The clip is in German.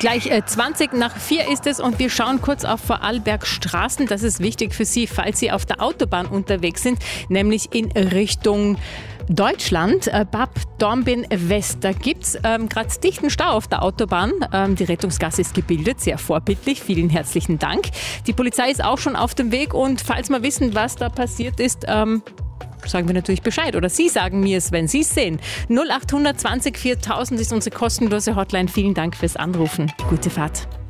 Gleich 20 nach 4 ist es und wir schauen kurz auf Vorarlbergstraßen. Das ist wichtig für Sie, falls Sie auf der Autobahn unterwegs sind, nämlich in Richtung Deutschland, Bad Dornbirn West. Da gibt es gerade dichten Stau auf der Autobahn. Die Rettungsgasse ist gebildet, sehr vorbildlich. Vielen herzlichen Dank. Die Polizei ist auch schon auf dem Weg und falls wir wissen, was da passiert ist, sagen wir natürlich Bescheid. Oder Sie sagen mir es, wenn Sie es sehen. 0800 20 4000 ist unsere kostenlose Hotline. Vielen Dank fürs Anrufen. Gute Fahrt.